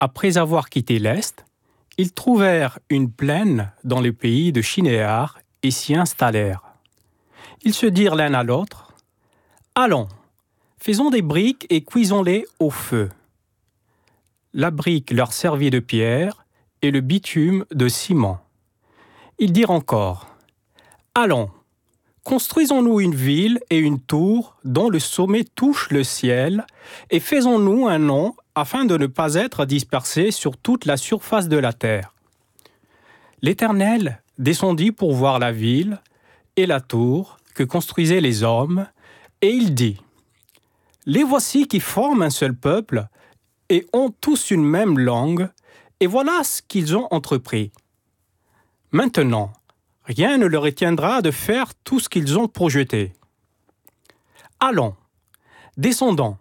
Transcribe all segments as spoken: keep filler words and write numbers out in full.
après avoir quitté l'Est, ils trouvèrent une plaine dans le pays de Shinéar et s'y installèrent. Ils se dirent l'un à l'autre, « Allons, faisons des briques et cuisons-les au feu. » La brique leur servit de pierre et le bitume de ciment. Ils dirent encore, « Allons, construisons-nous une ville et une tour dont le sommet touche le ciel et faisons-nous un nom afin de ne pas être dispersés sur toute la surface de la terre. » L'Éternel descendit pour voir la ville et la tour que construisaient les hommes, et il dit, « Les voici qui forment un seul peuple et ont tous une même langue, et voilà ce qu'ils ont entrepris. Maintenant, rien ne leur retiendra de faire tout ce qu'ils ont projeté. Allons, descendons,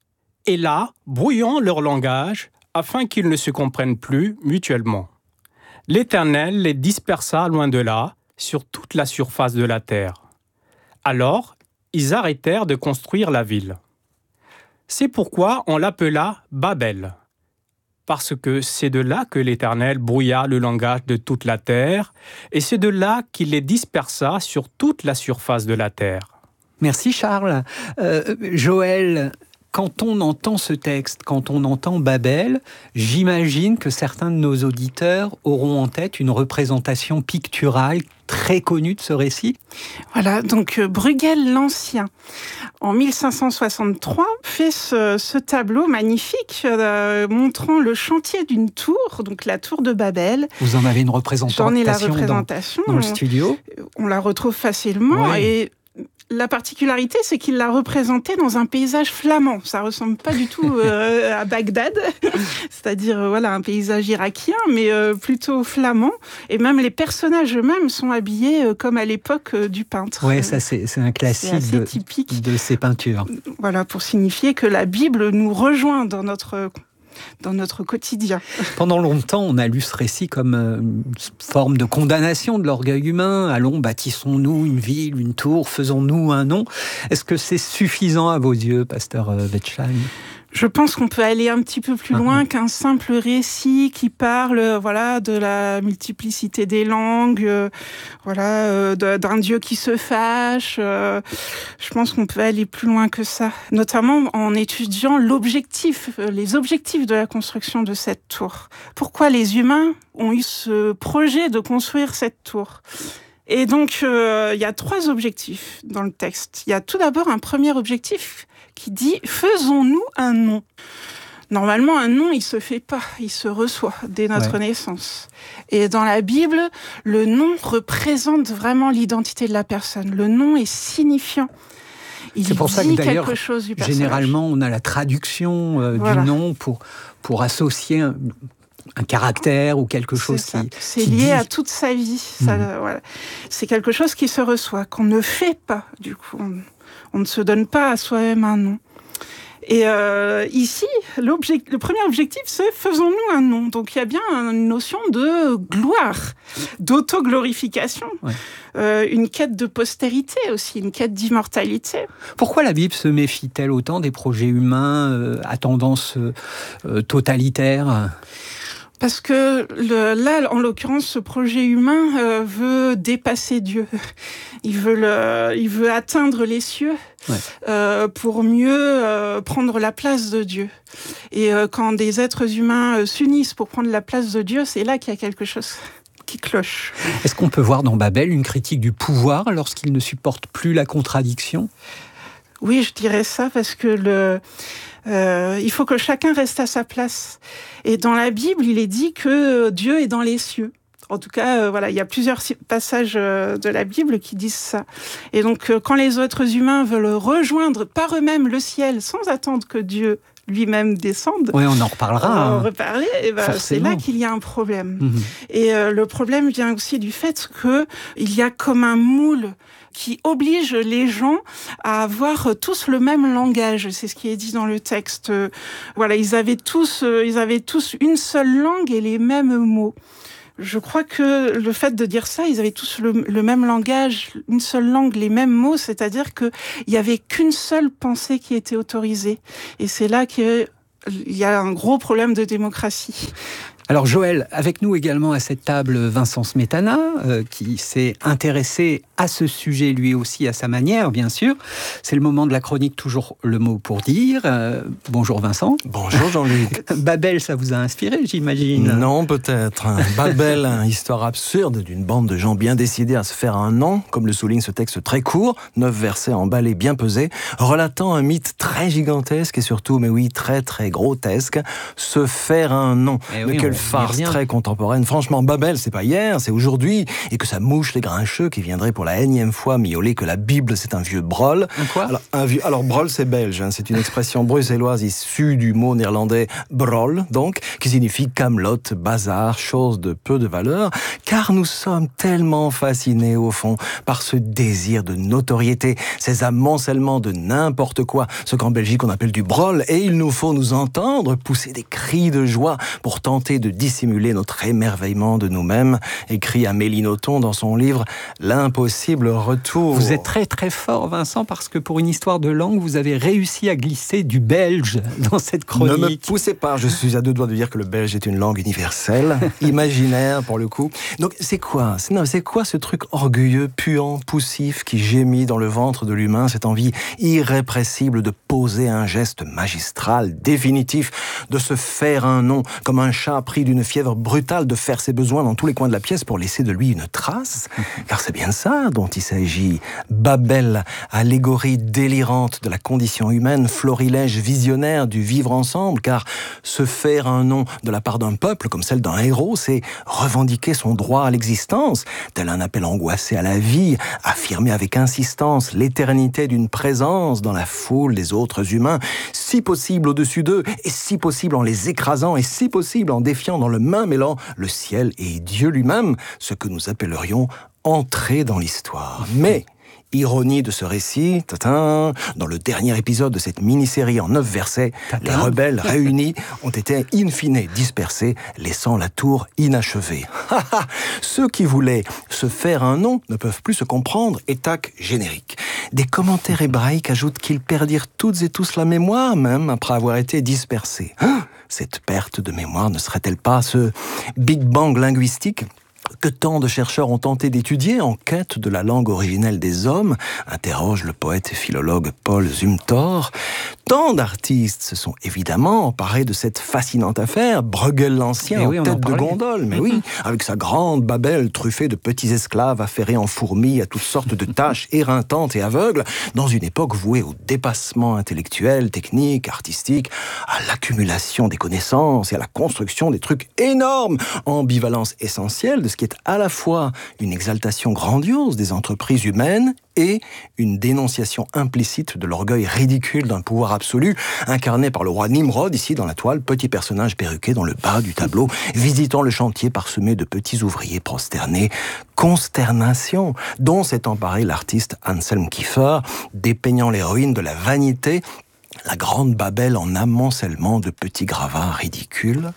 et là, brouillons leur langage, afin qu'ils ne se comprennent plus mutuellement. » L'Éternel les dispersa loin de là, sur toute la surface de la terre. Alors, ils arrêtèrent de construire la ville. C'est pourquoi on l'appela Babel, parce que c'est de là que l'Éternel brouilla le langage de toute la terre, et c'est de là qu'il les dispersa sur toute la surface de la terre. Merci Charles. Euh, Joël, quand on entend ce texte, quand on entend Babel, j'imagine que certains de nos auditeurs auront en tête une représentation picturale très connue de ce récit. Voilà, donc Bruegel l'Ancien, en mille cinq cent soixante-trois, fait ce, ce tableau magnifique euh, montrant le chantier d'une tour, donc la tour de Babel. Vous en avez une représentation, J'en ai la représentation dans, dans le studio. On, on la retrouve facilement, ouais. Et la particularité, c'est qu'il l'a représentée dans un paysage flamand. Ça ressemble pas du tout euh, à Bagdad, c'est-à-dire euh, voilà un paysage irakien, mais euh, plutôt flamand. Et même les personnages eux-mêmes sont habillés euh, comme à l'époque euh, du peintre. Ouais, ça c'est, c'est un classique c'est de, typique de ces peintures. Voilà, pour signifier que la Bible nous rejoint dans notre dans notre quotidien. Pendant longtemps, on a lu ce récit comme une forme de condamnation de l'orgueil humain. Allons, bâtissons-nous une ville, une tour, faisons-nous un nom. Est-ce que c'est suffisant à vos yeux, pasteur Wettstein ? Je pense qu'on peut aller un petit peu plus loin mmh. qu'un simple récit qui parle, voilà, de la multiplicité des langues, euh, voilà, euh, de, d'un Dieu qui se fâche. Euh, je pense qu'on peut aller plus loin que ça, notamment en étudiant l'objectif, euh, les objectifs de la construction de cette tour. Pourquoi les humains ont eu ce projet de construire cette tour ? Et donc, euh, il y a trois objectifs dans le texte. Il y a tout d'abord un premier objectif qui dit « Faisons-nous un nom ». Normalement, un nom, il se fait pas, il se reçoit dès notre ouais. naissance. Et dans la Bible, le nom représente vraiment l'identité de la personne. Le nom est signifiant. Il C'est pour dit ça que d'ailleurs, quelque chose du personnage. Généralement, on a la traduction euh, voilà. du nom pour, pour associer un, un caractère ou quelque chose c'est qui C'est qui lié dit. à toute sa vie. Ça, mmh. voilà. C'est quelque chose qui se reçoit, qu'on ne fait pas, du coup. On, on ne se donne pas à soi-même un nom. Et euh, ici, l'objectif, le premier objectif, c'est « faisons-nous un nom ». Donc il y a bien une notion de gloire, d'autoglorification, ouais. euh, une quête de postérité aussi, une quête d'immortalité. Pourquoi la Bible se méfie-t-elle autant des projets humains euh, à tendance euh, totalitaire ? Parce que le, là, en l'occurrence, ce projet humain euh, veut dépasser Dieu. Il veut, le, il veut atteindre les cieux ouais. euh, pour mieux euh, prendre la place de Dieu. Et euh, quand des êtres humains euh, s'unissent pour prendre la place de Dieu, c'est là qu'il y a quelque chose qui cloche. Est-ce qu'on peut voir dans Babel une critique du pouvoir lorsqu'il ne supporte plus la contradiction ? Oui, je dirais ça parce que le... Euh, il faut que chacun reste à sa place. Et dans la Bible, il est dit que Dieu est dans les cieux. En tout cas, euh, voilà, il y a plusieurs passages euh, de la Bible qui disent ça. Et donc, euh, quand les êtres humains veulent rejoindre par eux-mêmes le ciel sans attendre que Dieu lui-même descende, oui, on en reparlera. On va en hein. reparler. Et ben, c'est là qu'il y a un problème. Mmh. Et euh, le problème vient aussi du fait que il y a comme un moule qui oblige les gens à avoir tous le même langage. C'est ce qui est dit dans le texte. Voilà, ils avaient tous, ils avaient tous une seule langue et les mêmes mots. Je crois que le fait de dire ça, ils avaient tous le, le même langage, une seule langue, les mêmes mots, c'est-à-dire qu'il n'y avait qu'une seule pensée qui était autorisée. Et c'est là que il y a un gros problème de démocratie. Alors Joël, avec nous également à cette table, Vincent Smetana, euh, qui s'est intéressé à ce sujet lui aussi à sa manière, bien sûr. C'est le moment de la chronique, toujours le mot pour dire. Euh, bonjour Vincent. Bonjour Jean-Luc. Babel, ça vous a inspiré, j'imagine? Non, peut-être. Babel, une histoire absurde d'une bande de gens bien décidés à se faire un nom, comme le souligne ce texte très court, neuf versets emballés bien pesés, relatant un mythe très gigantesque et surtout, mais oui, très très grotesque, se faire un nom. Eh Mais oui, quelle farce très contemporaine. Franchement, Babel, c'est pas hier, c'est aujourd'hui, et que ça mouche les grincheux qui viendraient pour la énième fois miauler que la Bible, c'est un vieux brol. Un quoi? Alors, un vieux, alors brol, c'est belge, hein, c'est une expression bruxelloise issue du mot néerlandais brol, donc, qui signifie camelot, bazar, chose de peu de valeur, car nous sommes tellement fascinés, au fond, par ce désir de notoriété, ces amoncellements de n'importe quoi, ce qu'en Belgique on appelle du brol, et il nous faut nous entendre pousser des cris de joie pour tenter de dissimuler notre émerveillement de nous-mêmes, écrit Amélie Nothomb dans son livre « L'impossible retour ». Vous êtes très très fort, Vincent, parce que pour une histoire de langue, vous avez réussi à glisser du belge dans cette chronique. Ne me poussez pas, je suis à deux doigts de dire que le belge est une langue universelle, imaginaire pour le coup. Donc c'est quoi c'est, non, c'est quoi ce truc orgueilleux, puant, poussif qui gémit dans le ventre de l'humain, cette envie irrépressible de poser un geste magistral, définitif, de se faire un nom, comme un chat pris d'une fièvre brutale, de faire ses besoins dans tous les coins de la pièce pour laisser de lui une trace? Car c'est bien ça dont il s'agit. Babel, allégorie délirante de la condition humaine, florilège visionnaire du vivre ensemble, car se faire un nom de la part d'un peuple, comme celle d'un héros, c'est revendiquer son droit à l'existence, tel un appel angoissé à la vie, affirmer avec insistance l'éternité d'une présence dans la foule des autres humains, si possible au-dessus d'eux, et si possible en les écrasant, et si possible en défiant dans le même élan le ciel et Dieu lui-même, ce que nous appellerions entrer dans l'histoire. Mais ironie de ce récit, tatin, dans le dernier épisode de cette mini-série en neuf versets, tatin. Les rebelles réunis ont été in fine dispersés, laissant la tour inachevée. Ceux qui voulaient se faire un nom ne peuvent plus se comprendre, et tac, générique. Des commentaires hébraïques ajoutent qu'ils perdirent toutes et tous la mémoire, même après avoir été dispersés. Cette perte de mémoire ne serait-elle pas ce Big Bang linguistique que tant de chercheurs ont tenté d'étudier en quête de la langue originelle des hommes, interroge le poète et philologue Paul Zumthor. Tant d'artistes se sont évidemment emparés de cette fascinante affaire, Bruegel l'Ancien en, oui, en tête de gondole, mais mm-hmm. oui, avec sa grande Babel truffée de petits esclaves affairés en fourmis à toutes sortes de tâches éreintantes et aveugles, dans une époque vouée au dépassement intellectuel, technique, artistique, à l'accumulation des connaissances et à la construction des trucs énormes, ambivalence essentielle de ce qui est à la fois une exaltation grandiose des entreprises humaines et une dénonciation implicite de l'orgueil ridicule d'un pouvoir absolu, incarné par le roi Nimrod, ici dans la toile, petit personnage perruqué dans le bas du tableau, visitant le chantier parsemé de petits ouvriers prosternés. Consternation dont s'est emparé l'artiste Anselm Kiefer, dépeignant les ruines de la vanité, la grande Babel en amoncellement de petits gravats ridicules.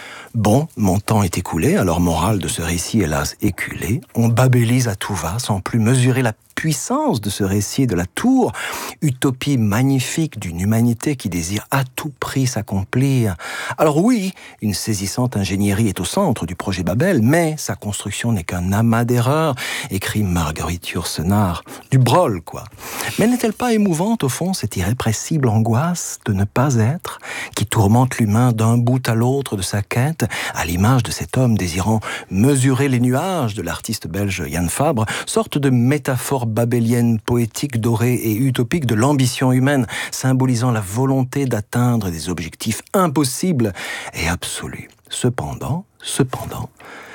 Bon, mon temps est écoulé, alors morale de ce récit hélas éculé, on babélise à tout va sans plus mesurer la puissance de ce récit de la tour, utopie magnifique d'une humanité qui désire à tout prix s'accomplir. Alors oui, une saisissante ingénierie est au centre du projet Babel, mais sa construction n'est qu'un amas d'erreurs, écrit Marguerite Yourcenar. Du brol, quoi. Mais n'est-elle pas émouvante, au fond, cette irrépressible angoisse de ne pas être, qui tourmente l'humain d'un bout à l'autre de sa quête, à l'image de cet homme désirant mesurer les nuages de l'artiste belge Jan Fabre, sorte de métaphore babélienne, poétique, dorée et utopique de l'ambition humaine, symbolisant la volonté d'atteindre des objectifs impossibles et absolus. Cependant, cependant,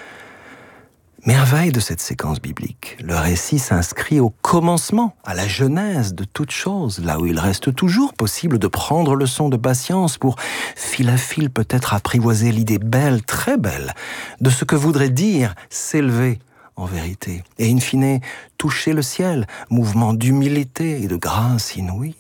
merveille de cette séquence biblique, le récit s'inscrit au commencement, à la genèse de toute chose, là où il reste toujours possible de prendre le son de patience pour, fil à fil, peut-être apprivoiser l'idée belle, très belle, de ce que voudrait dire s'élever en vérité, et in fine, toucher le ciel, mouvement d'humilité et de grâce inouïe.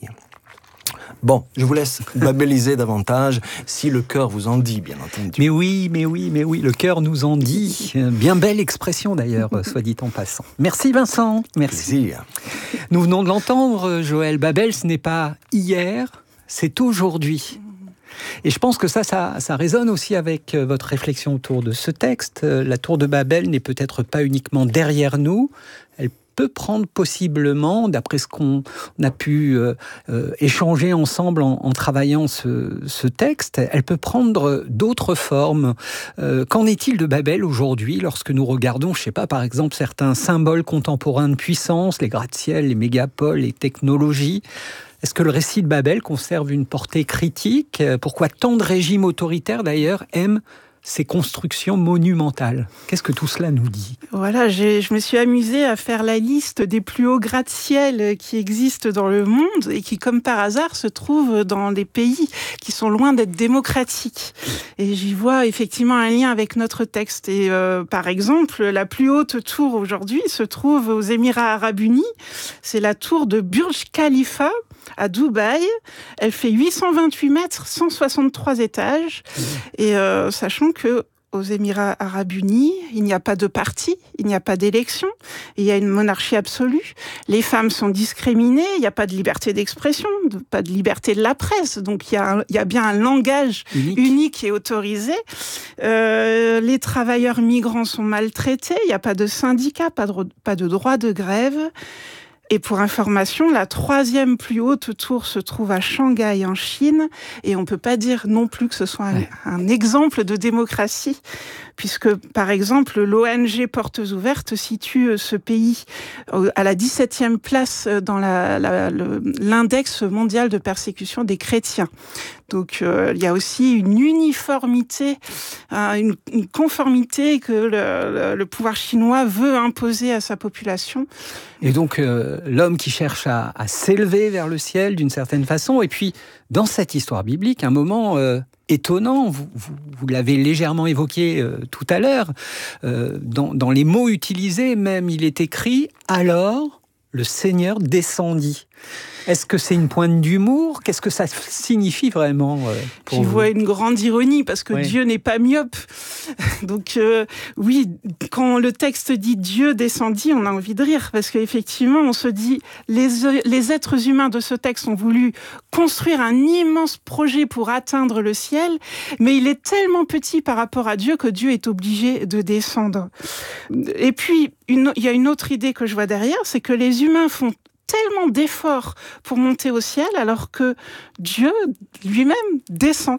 Bon, je vous laisse babéliser davantage, si le cœur vous en dit, bien entendu. Mais oui, mais oui, mais oui, le cœur nous en dit. Bien belle expression d'ailleurs, soit dit en passant. Merci Vincent, merci. Plaisir. Nous venons de l'entendre, Joël, Babel, ce n'est pas hier, c'est aujourd'hui. Et je pense que ça, ça, ça résonne aussi avec votre réflexion autour de ce texte. La tour de Babel n'est peut-être pas uniquement derrière nous, elle peut prendre possiblement, d'après ce qu'on a pu euh, euh, échanger ensemble en, en travaillant ce, ce texte, elle peut prendre d'autres formes. Euh, qu'en est-il de Babel aujourd'hui, lorsque nous regardons, je ne sais pas, par exemple, certains symboles contemporains de puissance, les gratte-ciel, les mégapoles, les technologies? Est-ce que le récit de Babel conserve une portée critique? Pourquoi tant de régimes autoritaires, d'ailleurs, aiment ces constructions monumentales? Qu'est-ce que tout cela nous dit? Voilà, j'ai, je me suis amusée à faire la liste des plus hauts gratte-ciel qui existent dans le monde et qui, comme par hasard, se trouvent dans des pays qui sont loin d'être démocratiques. Et j'y vois effectivement un lien avec notre texte. Et euh, par exemple, la plus haute tour aujourd'hui se trouve aux Émirats Arabes Unis. C'est la tour de Burj Khalifa à Dubaï. Elle fait huit cent vingt-huit mètres, cent soixante-trois étages. Mmh. Et euh, sachant que aux Émirats Arabes Unis, il n'y a pas de parti, il n'y a pas d'élection, il y a une monarchie absolue. Les femmes sont discriminées, il n'y a pas de liberté d'expression, pas de liberté de la presse. Donc il y a, un, il y a bien un langage unique, unique et autorisé. Euh, les travailleurs migrants sont maltraités, il n'y a pas de syndicat, pas de, pas de droit de grève. Et pour information, la troisième plus haute tour se trouve à Shanghai, en Chine, et on ne peut pas dire non plus que ce soit un, un exemple de démocratie, puisque, par exemple, l'O N G Portes Ouvertes situe ce pays à la dix-septième place dans la, la, le, l'index mondial de persécution des chrétiens. Donc, euh, il y a aussi une uniformité, euh, une, une conformité que le, le, le pouvoir chinois veut imposer à sa population. Et donc, euh, l'homme qui cherche à, à s'élever vers le ciel d'une certaine façon. Et puis, dans cette histoire biblique, un moment euh, étonnant, vous, vous, vous l'avez légèrement évoqué euh, tout à l'heure, euh, dans, dans les mots utilisés même, il est écrit « Alors, le Seigneur descendit ». Est-ce que c'est une pointe d'humour? Qu'est-ce que ça signifie vraiment euh, pour J'y vous? vois une grande ironie, parce que oui. Dieu n'est pas myope. Donc euh, oui, quand le texte dit « Dieu descendit », on a envie de rire, parce qu'effectivement, on se dit les, les êtres humains de ce texte ont voulu construire un immense projet pour atteindre le ciel, mais il est tellement petit par rapport à Dieu que Dieu est obligé de descendre. Et puis, une, il y a une autre idée que je vois derrière, c'est que les humains font tellement d'efforts pour monter au ciel, alors que Dieu lui-même descend.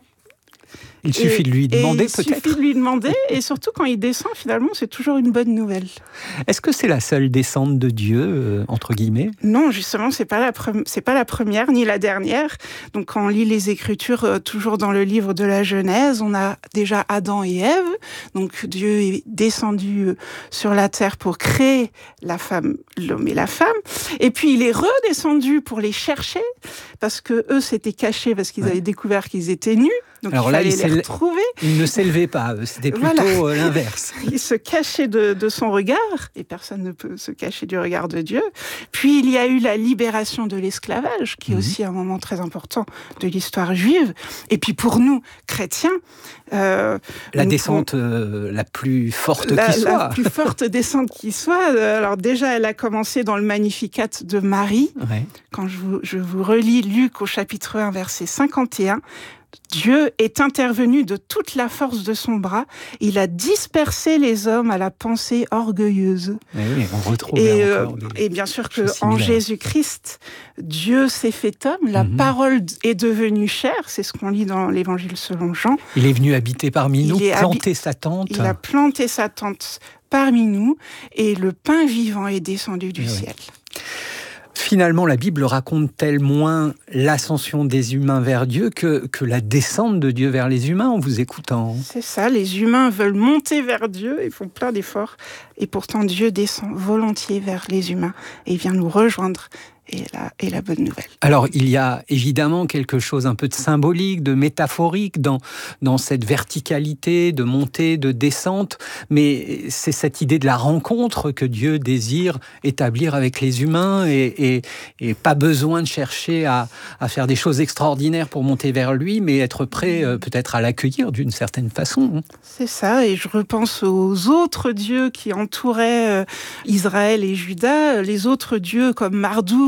Il suffit et, de lui demander peut-être. Il suffit de lui demander, et surtout quand il descend, finalement, c'est toujours une bonne nouvelle. Est-ce que c'est la seule descente de Dieu, euh, entre guillemets? Non, justement, c'est pas la pre- c'est pas la première ni la dernière. Donc, quand on lit les Écritures, euh, toujours dans le livre de la Genèse, on a déjà Adam et Ève. Donc, Dieu est descendu euh, sur la terre pour créer la femme, l'homme et la femme. Et puis, il est redescendu pour les chercher, parce que eux s'étaient cachés, parce qu'ils ouais. avaient découvert qu'ils étaient nus. Donc Alors il là, fallait il, les retrouver. il ne s'élevait pas, c'était plutôt voilà. l'inverse. Il se cachait de, de son regard, et personne ne peut se cacher du regard de Dieu. Puis il y a eu la libération de l'esclavage, qui est mmh. aussi un moment très important de l'histoire juive. Et puis pour nous, chrétiens... Euh, la descente on, euh, la plus forte la, qui soit. La plus forte descente qui soit. Alors déjà, elle a commencé dans le Magnificat de Marie. Ouais. Quand je vous, je vous relis Luc au chapitre un, verset cinquante et un... Dieu est intervenu de toute la force de son bras. Il a dispersé les hommes à la pensée orgueilleuse. Et oui, on retrouve et, euh, et bien sûr que en Jésus-Christ, Dieu s'est fait homme. La mm-hmm. parole est devenue chair. C'est ce qu'on lit dans l'Évangile selon Jean. Il est venu habiter parmi nous, planter habi- sa tente. Il a planté sa tente parmi nous, et le pain vivant est descendu du et ciel. Oui. Finalement, la Bible raconte-t-elle moins l'ascension des humains vers Dieu que, que la descente de Dieu vers les humains en vous écoutant? C'est ça, les humains veulent monter vers Dieu, ils font plein d'efforts, et pourtant Dieu descend volontiers vers les humains, et il vient nous rejoindre. Et la, et la bonne nouvelle. Alors, il y a évidemment quelque chose un peu de symbolique, de métaphorique dans, dans cette verticalité de montée, de descente, mais c'est cette idée de la rencontre que Dieu désire établir avec les humains, et, et, et pas besoin de chercher à, à faire des choses extraordinaires pour monter vers lui, mais être prêt euh, peut-être à l'accueillir d'une certaine façon. C'est ça, et je repense aux autres dieux qui entouraient euh, Israël et Juda, les autres dieux comme Marduk,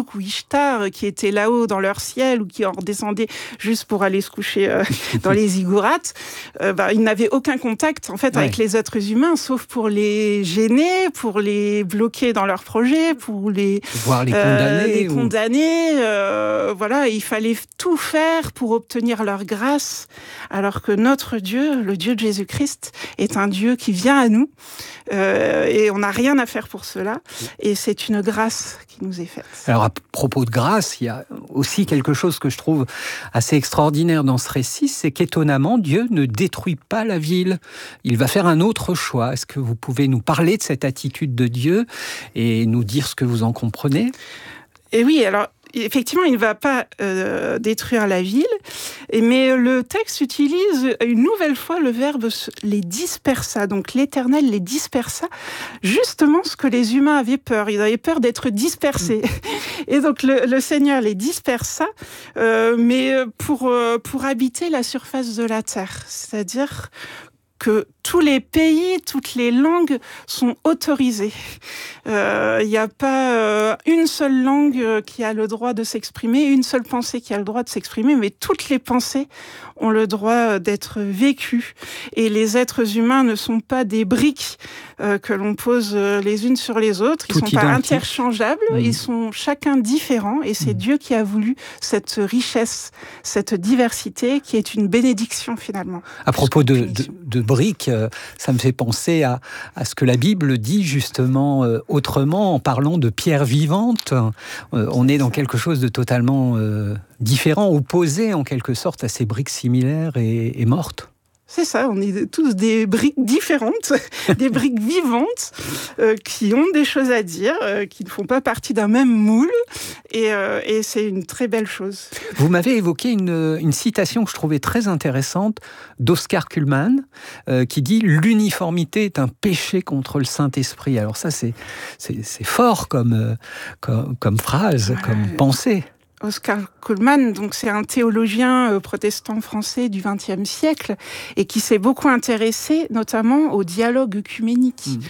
Marduk ou Ishtar qui étaient là-haut dans leur ciel ou qui en redescendaient juste pour aller se coucher euh, dans les ziggourats, euh, bah, ils n'avaient aucun contact en fait ouais. avec les êtres humains, sauf pour les gêner, pour les bloquer dans leurs projets, pour les, Voir les condamner. Euh, les ou... condamner euh, voilà, il fallait tout faire pour obtenir leur grâce, alors que notre Dieu, le Dieu de Jésus-Christ, est un Dieu qui vient à nous euh, et on n'a rien à faire pour cela. Et c'est une grâce qui nous est faite. Alors à propos de grâce, il y a aussi quelque chose que je trouve assez extraordinaire dans ce récit, c'est qu'étonnamment, Dieu ne détruit pas la ville. Il va faire un autre choix. Est-ce que vous pouvez nous parler de cette attitude de Dieu et nous dire ce que vous en comprenez ? Et oui, alors effectivement, il ne va pas euh, détruire la ville, mais le texte utilise une nouvelle fois le verbe « les dispersa ». Donc l'Éternel les dispersa, justement ce que les humains avaient peur. Ils avaient peur d'être dispersés. Et donc le, le Seigneur les dispersa, euh, mais pour, euh, pour habiter la surface de la terre. C'est-à-dire que tous les pays, toutes les langues sont autorisées. Il euh, n'y a pas euh, une seule langue qui a le droit de s'exprimer, une seule pensée qui a le droit de s'exprimer, mais toutes les pensées ont le droit d'être vécues. Et les êtres humains ne sont pas des briques euh, que l'on pose les unes sur les autres. Ils ne sont identique. Pas interchangeables, mmh. Ils sont chacun différents. Et c'est mmh. Dieu qui a voulu cette richesse, cette diversité qui est une bénédiction finalement. À propos de, de, de briques, ça me fait penser à, à ce que la Bible dit justement euh, autrement en parlant de pierres vivantes. Euh, on est dans quelque chose de totalement euh, différent, opposé en quelque sorte à ces briques similaires et, et mortes. C'est ça, on est tous des briques différentes, des briques vivantes, euh, qui ont des choses à dire, euh, qui ne font pas partie d'un même moule, et, euh, et c'est une très belle chose. Vous m'avez évoqué une, une citation que je trouvais très intéressante d'Oscar Cullmann, euh, qui dit « L'uniformité est un péché contre le Saint-Esprit ». Alors ça, c'est, c'est, c'est fort comme, euh, comme, comme phrase, ouais. comme pensée. Oscar Cullmann, donc c'est un théologien euh, protestant français du vingtième siècle et qui s'est beaucoup intéressé notamment au dialogue œcuménique. Mmh.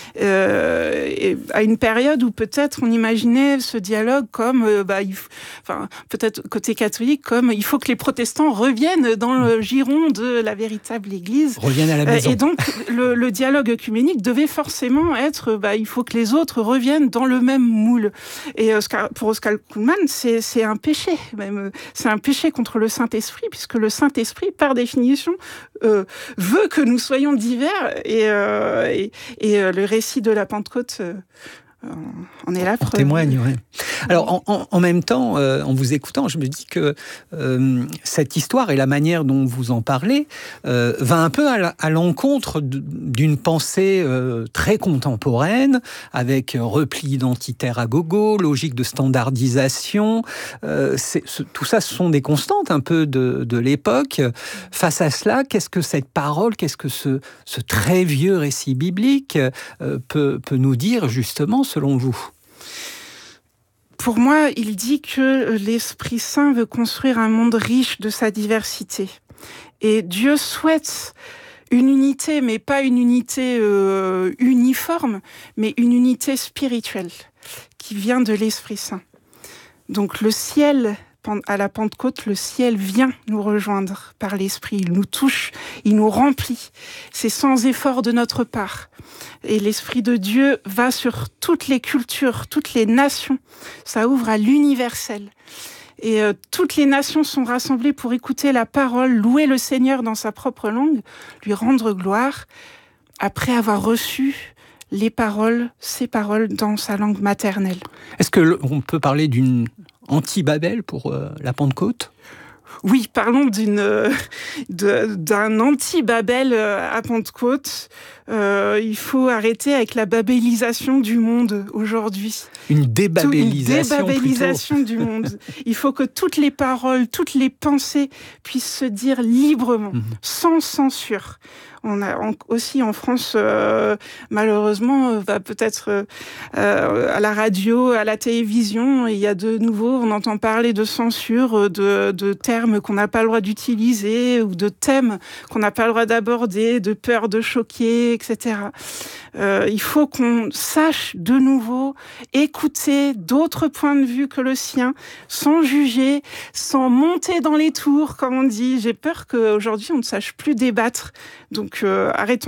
Euh, et à une période où peut-être on imaginait ce dialogue comme, euh, bah, il, enfin, peut-être côté catholique, comme il faut que les protestants reviennent dans le giron de la véritable Église. Reviennent à la maison. Euh, et donc, le, le dialogue œcuménique devait forcément être, bah, il faut que les autres reviennent dans le même moule. Et Oscar, pour Oscar Cullmann, c'est, c'est un péché, même. C'est un péché contre le Saint-Esprit, puisque le Saint-Esprit, par définition, euh, veut que nous soyons divers. Et, euh, et, et euh, le récit de la Pentecôte euh, en est la preuve. On témoigne, oui. Alors, en, en, en même temps, euh, en vous écoutant, je me dis que euh, cette histoire et la manière dont vous en parlez euh, va un peu à, la, à l'encontre de, d'une pensée euh, très contemporaine, avec repli identitaire à gogo, logique de standardisation. Euh, c'est, ce, tout ça, ce sont des constantes un peu de, de l'époque. Face à cela, qu'est-ce que cette parole, qu'est-ce que ce, ce très vieux récit biblique euh, peut, peut nous dire, justement, selon vous ? Pour moi, il dit que l'Esprit Saint veut construire un monde riche de sa diversité. Et Dieu souhaite une unité, mais pas une unité euh, uniforme, mais une unité spirituelle qui vient de l'Esprit Saint. Donc le ciel, à la Pentecôte, le ciel vient nous rejoindre par l'Esprit. Il nous touche, il nous remplit. C'est sans effort de notre part. Et l'Esprit de Dieu va sur toutes les cultures, toutes les nations. Ça ouvre à l'universel. Et euh, toutes les nations sont rassemblées pour écouter la parole, louer le Seigneur dans sa propre langue, lui rendre gloire, après avoir reçu les paroles, ces paroles dans sa langue maternelle. Est-ce qu'on peut parler d'une anti-Babel pour euh, la Pentecôte ? Oui, parlons d'une, euh, de, d'un anti-Babel euh, à Pentecôte. Euh, il faut arrêter avec la babélisation du monde aujourd'hui. Une débabélisation. Tout, une débabélisation plutôt. Du monde. Il faut que toutes les paroles, toutes les pensées puissent se dire librement, mmh. sans censure. On a en, aussi en France, euh, malheureusement, bah, peut-être euh, à la radio, à la télévision, il y a de nouveau, on entend parler de censure, de, de termes qu'on n'a pas le droit d'utiliser ou de thèmes qu'on n'a pas le droit d'aborder, de peur de choquer, et cetera. Euh, il faut qu'on sache de nouveau écouter d'autres points de vue que le sien, sans juger, sans monter dans les tours, comme on dit. J'ai peur qu'aujourd'hui, on ne sache plus débattre. Donc, euh, arrêtons